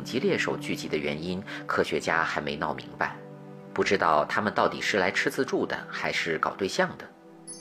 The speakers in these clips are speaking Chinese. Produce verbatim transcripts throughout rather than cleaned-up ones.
级猎手聚集的原因，科学家还没闹明白，不知道他们到底是来吃自助的，还是搞对象的。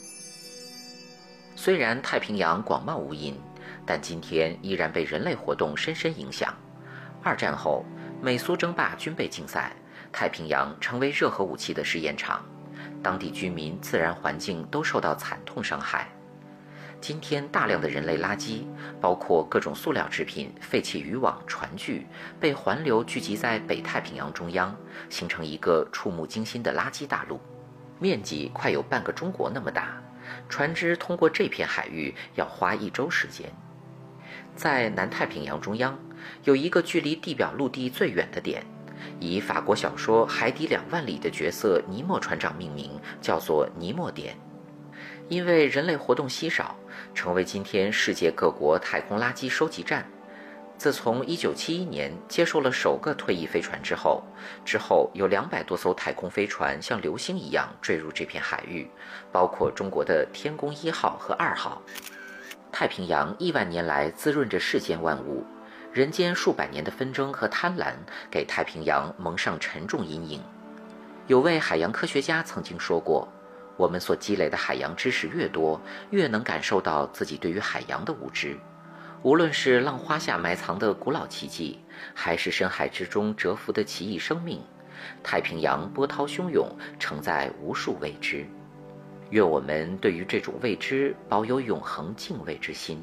虽然太平洋广袤无垠，但今天依然被人类活动深深影响。二战后，美苏争霸军备竞赛，太平洋成为热核武器的试验场，当地居民、自然环境都受到惨痛伤害。今天大量的人类垃圾，包括各种塑料制品、废弃渔网、船具，被环流聚集在北太平洋中央，形成一个触目惊心的垃圾大陆，面积快有半个中国那么大。船只通过这片海域要花一周时间。在南太平洋中央，有一个距离地表陆地最远的点，以法国小说《海底两万里》的角色尼莫船长命名，叫做尼莫点。因为人类活动稀少，成为今天世界各国太空垃圾收集站。自从一九七一年接收了首个退役飞船之后，之后有两百多艘太空飞船像流星一样坠入这片海域，包括中国的天宫一号和二号。太平洋亿万年来滋润着世间万物，人间数百年的纷争和贪婪给太平洋蒙上沉重阴影。有位海洋科学家曾经说过，我们所积累的海洋知识越多，越能感受到自己对于海洋的无知。无论是浪花下埋藏的古老奇迹，还是深海之中蛰伏的奇异生命，太平洋波涛汹涌，承载无数未知。愿我们对于这种未知保有永恒敬畏之心。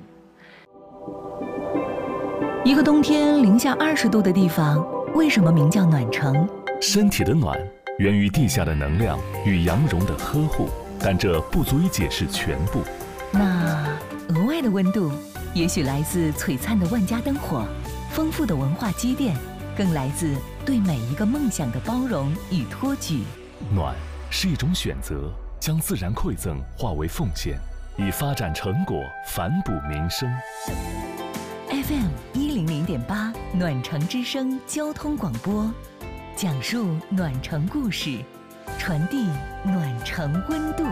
一个冬天零下二十度的地方，为什么名叫暖城？ 身体的暖源于地下的能量与阳绒的呵护，但这不足以解释全部。 那额外的温度，也许来自璀璨的万家灯火，丰富的文化积淀，更来自对每一个梦想的包容与托举。 暖是一种选择，将自然馈赠化为奉献，以发展成果反哺民生。 F M 一零零点八暖城之声交通广播，讲述暖城故事，传递暖城温度。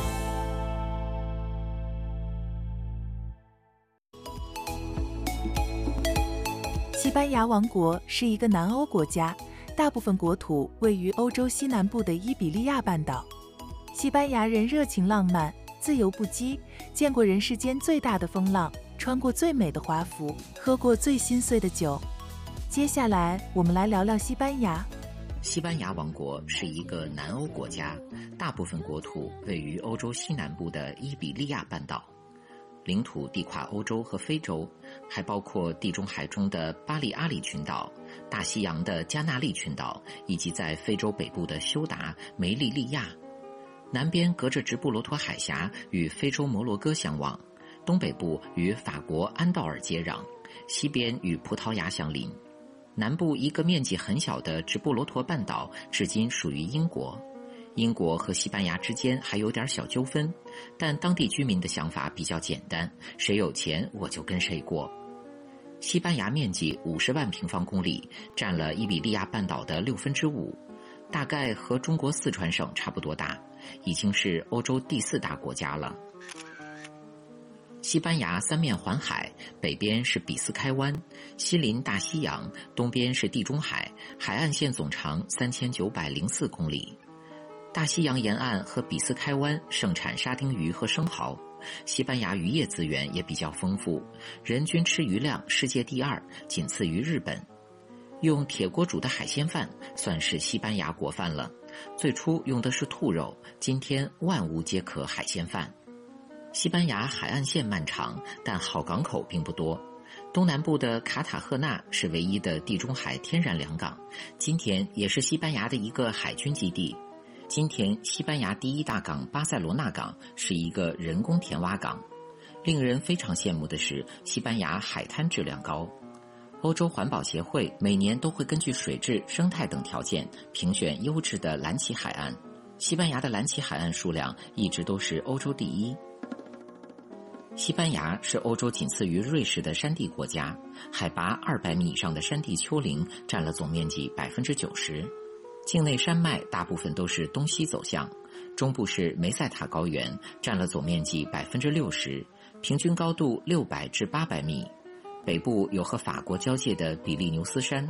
西班牙王国是一个南欧国家，大部分国土位于欧洲西南部的伊比利亚半岛。西班牙人热情浪漫，自由不羁，见过人世间最大的风浪，穿过最美的华服，喝过最心碎的酒。接下来我们来聊聊西班牙。 西班牙王国是一个南欧国家，大部分国土位于欧洲西南部的伊比利亚半岛，领土地跨欧洲和非洲，还包括地中海中的巴利阿里群岛、大西洋的加纳利群岛，以及在非洲北部的休达、梅利利亚。南边隔着直布罗陀海峡与非洲摩洛哥相望，东北部与法国安道尔接壤，西边与葡萄牙相邻。南部一个面积很小的直布罗陀半岛至今属于英国。英国和西班牙之间还有点小纠纷，但当地居民的想法比较简单，谁有钱我就跟谁过。西班牙面积五十万平方公里，占了伊比利亚半岛的六分之五，大概和中国四川省差不多大，已经是欧洲第四大国家了。西班牙三面环海，北边是比斯开湾，西临大西洋，东边是地中海，海岸线总长三千九百零四公里。大西洋沿岸和比斯开湾盛产沙丁鱼和生蚝，西班牙渔业资源也比较丰富，人均吃鱼量世界第二，仅次于日本。用铁锅煮的海鲜饭算是西班牙国饭了，最初用的是兔肉，今天万物皆可海鲜饭。西班牙海岸线漫长，但好港口并不多。东南部的卡塔赫纳是唯一的地中海天然良港，今天也是西班牙的一个海军基地。今天西班牙第一大港巴塞罗那港是一个人工填挖港。令人非常羡慕的是，西班牙海滩质量高。欧洲环保协会每年都会根据水质、生态等条件评选优质的蓝鳍海岸，西班牙的蓝鳍海岸数量一直都是欧洲第一。西班牙是欧洲仅次于瑞士的山地国家，海拔二百米以上的山地丘陵占了总面积 百分之九十。境内山脉大部分都是东西走向，中部是梅塞塔高原，占了总面积 百分之六十， 平均高度六百至八百米。北部有和法国交界的比利牛斯山，